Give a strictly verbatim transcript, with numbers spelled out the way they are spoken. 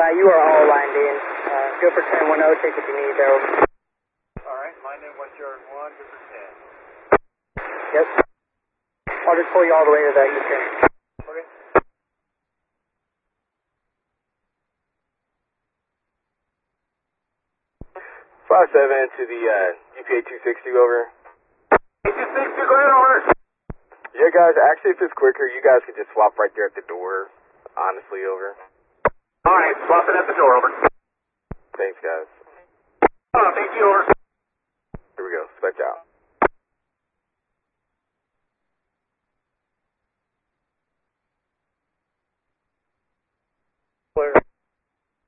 Standby, you are all lined in. Uh, go for ten one zero, take what you need, though. Alright, line in West Yard one, go for ten. Yep. I'll just pull you all the way to the eastern. Okay. five seven to the uh, G P A two sixty, over. two sixty, go ahead, over. Yeah, guys, actually, if it's quicker, you guys could just swap right there at the door. Honestly, over. Alright, swap it at the door, over. Thanks, guys. Uh, thank you, over. Here we go. Spec out.